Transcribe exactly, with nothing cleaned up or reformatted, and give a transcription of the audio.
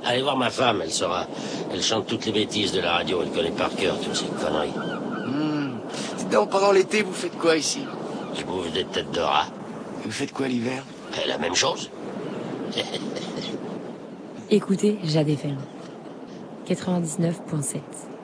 Allez voir ma femme, elle saura. Elle chante toutes les bêtises de la radio, elle connaît par cœur toutes ces conneries. Mmh. Donc, pendant l'été, vous faites quoi ici? Je bouffe des têtes de rat. Vous faites quoi l'hiver? La même chose. Écoutez Jade F M. quatre-vingt-dix-neuf point sept.